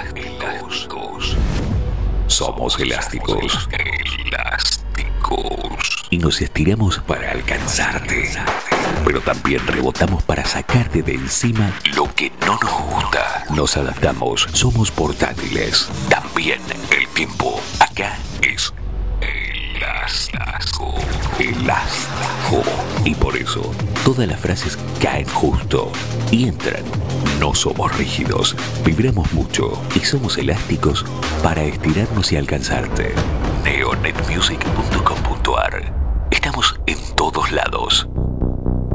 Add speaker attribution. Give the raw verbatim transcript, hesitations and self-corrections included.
Speaker 1: elásticos. Somos elásticos. Elásticos. Y nos estiramos para alcanzarte. Pero también rebotamos para sacarte de encima lo que no nos gusta. Nos adaptamos. Somos portátiles. También el tiempo. Acá es elástico. Elástico. Y por eso, todas las frases caen justo y entran. No somos rígidos, vibramos mucho y somos elásticos para estirarnos y alcanzarte. neonetmusic punto com punto ar. Estamos en todos lados.